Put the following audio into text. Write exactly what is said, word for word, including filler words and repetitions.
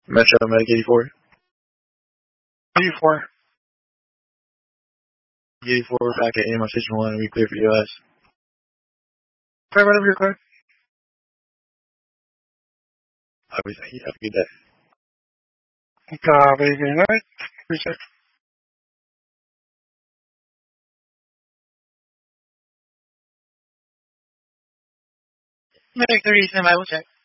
Metro Medic eighty-four. eighty-four. eighty-four, back at A M I Station one, and we clear for U S. Sorry, whatever you're clear. Obviously, have a good day. Copy, good night. Recheck. Medic thirty, stand by, we'll check.